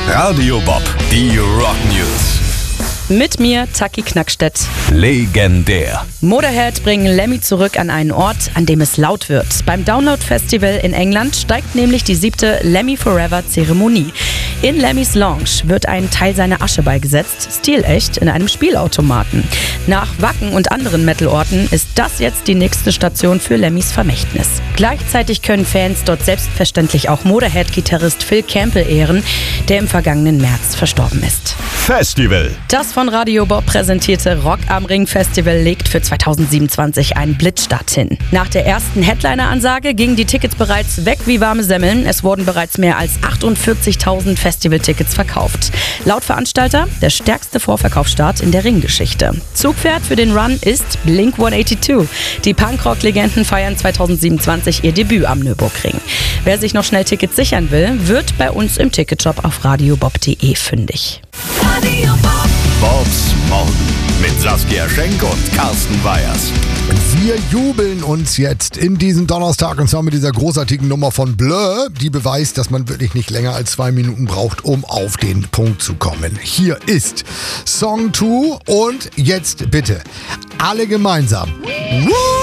Radio Bob, die Rock News. Mit mir, Taki Knackstedt. Legendär. Motorhead bringen Lemmy zurück an einen Ort, an dem es laut wird. Beim Download Festival in England steigt nämlich die 7. Lemmy Forever Zeremonie. In Lemmys Lounge wird ein Teil seiner Asche beigesetzt, stilecht in einem Spielautomaten. Nach Wacken und anderen Metal-Orten ist das jetzt die nächste Station für Lemmys Vermächtnis. Gleichzeitig können Fans dort selbstverständlich auch Motorhead-Gitarrist Phil Campbell ehren, der im vergangenen März verstorben ist. Festival. Das von Radio Bob präsentierte Rock am Ring Festival legt für 2027 einen Blitzstart hin. Nach der ersten Headliner-Ansage gingen die Tickets bereits weg wie warme Semmeln. Es wurden bereits mehr als 48.000 Festivaltickets verkauft. Laut Veranstalter der stärkste Vorverkaufsstart in der Ringgeschichte. Zugpferd für den Run ist Blink-182. Die Punkrock-Legenden feiern 2027 ihr Debüt am Nürburgring. Wer sich noch schnell Tickets sichern will, wird bei uns im Ticketshop auf radiobob.de fündig. Bobs Morgen mit Saskia Schenk und Carsten Weyers. Wir jubeln uns jetzt in diesen Donnerstag und zwar mit dieser großartigen Nummer von Blur, die beweist, dass man wirklich nicht länger als 2 Minuten braucht, um auf den Punkt zu kommen. Hier ist Song 2 und jetzt bitte alle gemeinsam.